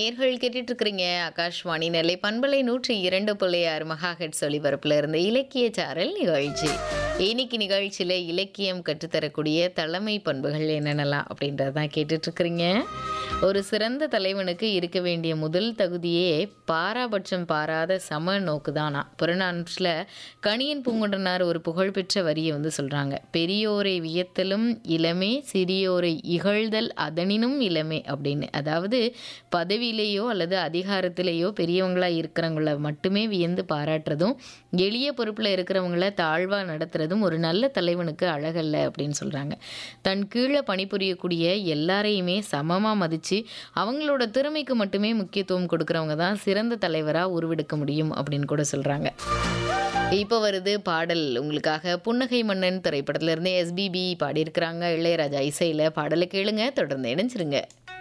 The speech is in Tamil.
நேயர்கள் கேட்டுட்டு இருக்கிறீங்க ஆகாஷ்வாணி நெல்லை பண்பலை 102.6 மெகாஹெர்ட்ஸ் ஒலிபரப்புல இருந்த இலக்கிய சாரல் நிகழ்ச்சி. இன்னைக்கு நிகழ்ச்சியில இலக்கியம் கற்றுத்தரக்கூடிய தலைமை பண்புகள் என்னென்னலாம் அப்படின்றதான் கேட்டுட்டு இருக்கிறீங்க. ஒரு சிறந்த தலைவனுக்கு இருக்க வேண்டிய முதல் தகுதியே பாராபட்சம் பாராத சம நோக்குதானா. புறநானூற்றில் கணியன் பூங்குன்றனார் ஒரு புகழ்பெற்ற வரியை சொல்றாங்க. பெரியோரை வியத்தலும் இளமே, சிறியோரை இகழ்தல் அதனினும் இளமே அப்படின்னு. அதாவது பதவியிலேயோ அல்லது அதிகாரத்திலேயோ பெரியவங்களா இருக்கிறவங்கள மட்டுமே வியந்து பாராட்டுறதும், எளிய பொறுப்பில் இருக்கிறவங்கள தாழ்வாக நடத்துறதும் ஒரு நல்ல தலைவனுக்கு அழகல்ல அப்படின்னு சொல்கிறாங்க. தன் கீழே பணிபுரியக்கூடிய எல்லாரையுமே சமமாக மதித்து அவங்களோட திறமைக்கு மட்டுமே முக்கியத்துவம் கொடுக்குறவங்க தான் சிறந்த தலைவராக உருவெடுக்க முடியும் அப்படின்னு கூட சொல்கிறாங்க. இப்போ வருது பாடல் உங்களுக்காக. புன்னகை மன்னன் திரைப்படத்துல இருந்து எஸ்பிபி பாடியிருக்கிறாங்க. இளையராஜா இசையில் பாடலை கேளுங்க, தொடர்ந்து இணைஞ்சிருங்க.